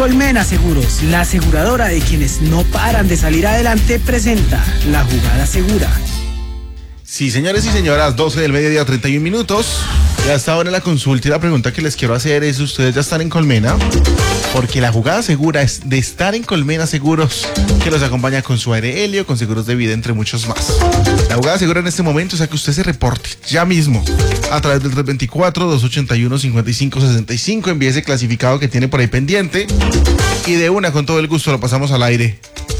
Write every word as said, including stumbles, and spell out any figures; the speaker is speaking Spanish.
Colmena Seguros, la aseguradora de quienes no paran de salir adelante, presenta La Jugada Segura. Sí, señores y señoras, doce del mediodía, treinta y un minutos. Ya está ahora la consulta y la pregunta que les quiero hacer es: ¿ustedes ya están en Colmena? Porque la jugada segura es de estar en Colmena Seguros, que los acompaña con su aire helio, con seguros de vida, entre muchos más. La jugada segura en este momento es a que usted se reporte ya mismo a través del tres dos cuatro, dos ocho uno, cinco cinco seis cinco. Envíe ese clasificado que tiene por ahí pendiente y de una, con todo el gusto, lo pasamos al aire.